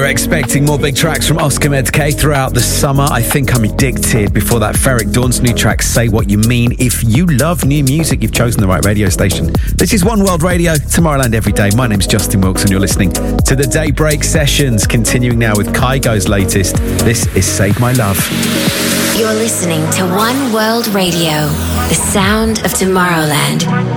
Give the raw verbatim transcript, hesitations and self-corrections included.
expecting more big tracks from Oscar Medke throughout the summer. I Think I'm Addicted. Before that, Ferric Dawn's new track, Say What You Mean. If you love new music, you've chosen the right radio station. This is One World Radio, Tomorrowland every day. My name's Justin Wilkes and you're listening to the Daybreak Sessions. Continuing now with Kygo's latest. This is Save My Love. You're listening to One World Radio, the sound of Tomorrowland.